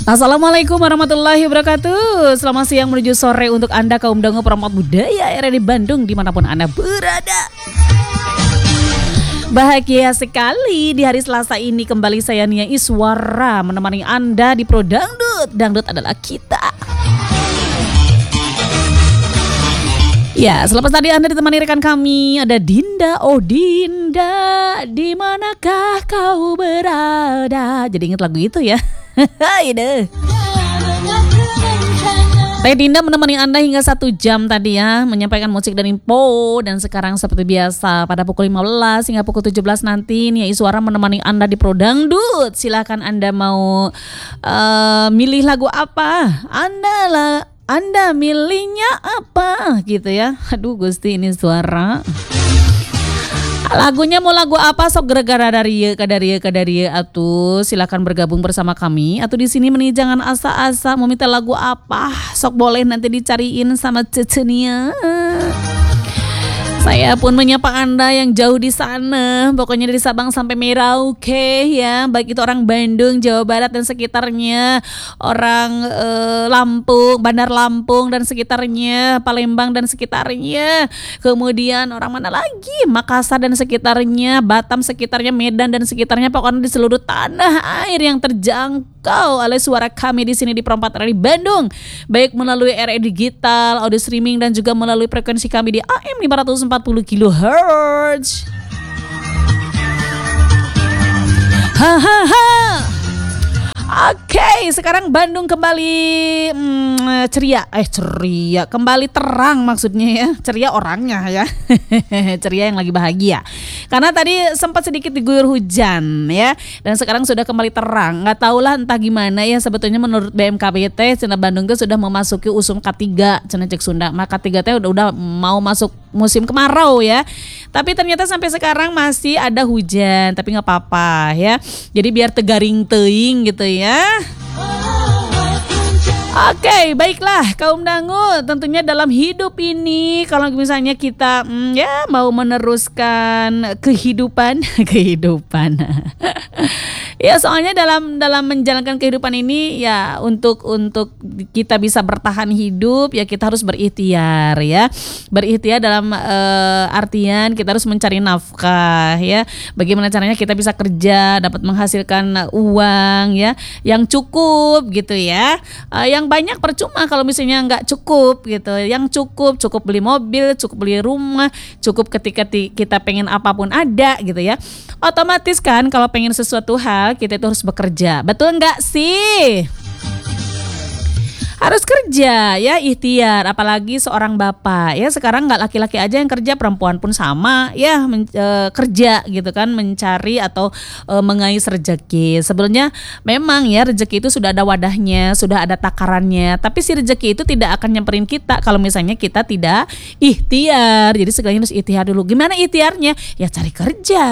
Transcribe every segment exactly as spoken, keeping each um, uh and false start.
Assalamualaikum warahmatullahi wabarakatuh. Selamat siang menuju sore untuk Anda kaum dangu perempat budaya R R I Bandung dimanapun Anda berada. Bahagia sekali di hari Selasa ini kembali saya Nia Iswara menemani Anda di Pro Dangdut. Dangdut adalah kita. Ya, selepas tadi Anda ditemani rekan kami ada Dinda. Oh Dinda, di manakah kau berada? Jadi ingat lagu itu ya. Hai deh. Teh Dinda menemani Anda hingga satu jam tadi ya, menyampaikan musik dan info. Dan sekarang seperti biasa pada pukul lima belas hingga pukul tujuh belas nanti Nia Iswara menemani Anda di Pro Dangdut. Silakan Anda mau uh, milih lagu apa? Anda lah, Anda milihnya apa gitu ya. Aduh Gusti ini suara. Lagunya mau lagu apa sok gara-gara dari ya kadari ya kadari ya atuh silakan bergabung bersama kami atau di sini meni jangan asa-asa mau minta lagu apa sok boleh nanti dicariin sama Cecenia. Saya pun menyapa Anda yang jauh di sana, pokoknya dari Sabang sampai Merauke ya, baik itu orang Bandung, Jawa Barat dan sekitarnya, orang eh, Lampung, Bandar Lampung dan sekitarnya, Palembang dan sekitarnya, kemudian orang mana lagi, Makassar dan sekitarnya, Batam sekitarnya, Medan dan sekitarnya, pokoknya di seluruh tanah air yang terjangkau oleh suara kami di sini di Perempat R R I Bandung, baik melalui R R I Digital, audio streaming dan juga melalui frekuensi kami di A M lima ratus empat puluh kilohertz. Hahaha. Oke, sekarang Bandung kembali hmm, ceria, eh ceria, kembali terang maksudnya ya, ceria orangnya ya, ceria yang lagi bahagia. Karena tadi sempat sedikit diguyur hujan ya, dan sekarang sudah kembali terang. Nggak tahulah entah gimana ya sebetulnya menurut B M K B T, Cina Bandung itu sudah memasuki usum K tiga, Cina cek Sunda, maka K tiga teh udah udah mau masuk musim kemarau ya. Tapi ternyata sampai sekarang masih ada hujan, tapi nggak apa-apa ya. Jadi biar tegaring teing gitu ya. Ya. Oke, okay, baiklah kaum dangu, tentunya dalam hidup ini kalau misalnya kita mm, ya mau meneruskan kehidupan, kehidupan. Ya soalnya dalam dalam menjalankan kehidupan ini ya untuk untuk kita bisa bertahan hidup ya kita harus berikhtiar ya. Berikhtiar dalam uh, artian kita harus mencari nafkah ya. Bagaimana caranya kita bisa kerja, dapat menghasilkan uang ya yang cukup gitu ya. Uh, yang banyak percuma kalau misalnya nggak cukup gitu. Yang cukup cukup beli mobil, cukup beli rumah, cukup ketika kita pengen apapun ada gitu ya. Otomatis kan kalau pengen sesuatu hal kita itu harus bekerja. Betul nggak sih? Harus kerja ya, ikhtiar, apalagi seorang bapak ya. Sekarang nggak laki-laki aja yang kerja, perempuan pun sama ya men, e, kerja gitu kan, mencari atau e, mengais rezeki. Sebenarnya memang ya rezeki itu sudah ada wadahnya, sudah ada takarannya, tapi si rezeki itu tidak akan nyamperin kita kalau misalnya kita tidak ikhtiar. Jadi segalanya harus ikhtiar dulu. Gimana ikhtiarnya? Ya cari kerja.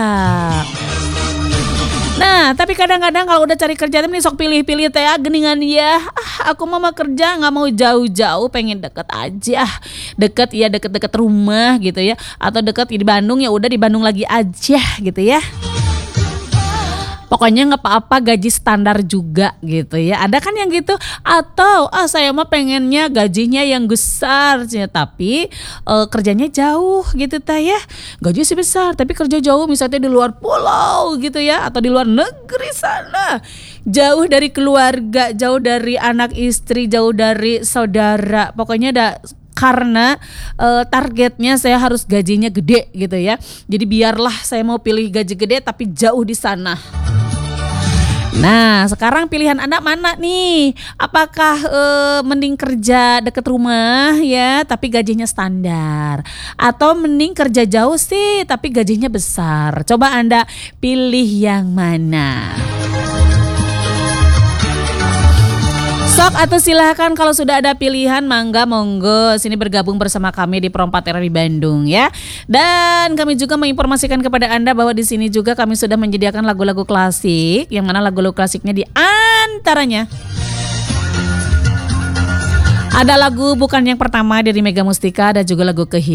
Nah, tapi kadang-kadang kalau udah cari kerja nih sok pilih-pilih teh geningan ya. Ah, aku mama kerja nggak mau jauh-jauh, pengen deket aja. Deket ya deket-deket rumah gitu ya. Atau deket di Bandung ya udah di Bandung lagi aja gitu ya. Pokoknya nggak apa-apa gaji standar juga gitu ya. Ada kan yang gitu. Atau ah saya mah pengennya gajinya yang besar ya, tapi uh, kerjanya jauh gitu teh ya. Gaji sih besar tapi kerja jauh misalnya di luar pulau gitu ya. Atau di luar negeri sana. Jauh dari keluarga, jauh dari anak istri, jauh dari saudara. Pokoknya ada karena uh, targetnya saya harus gajinya gede gitu ya. Jadi biarlah saya mau pilih gaji gede tapi jauh di sana. Nah sekarang pilihan Anda mana nih? Apakah e, mending kerja deket rumah ya tapi gajinya standar, atau mending kerja jauh sih tapi gajinya besar? Coba Anda pilih yang mana? Sok atau silahkan kalau sudah ada pilihan mangga monggo sini bergabung bersama kami di Perempat R R I Bandung ya. Dan kami juga menginformasikan kepada Anda bahwa di sini juga kami sudah menyediakan lagu-lagu klasik, yang mana lagu-lagu klasiknya di antaranya ada lagu Bukan Yang Pertama dari Mega Mustika, ada juga lagu Kehidupan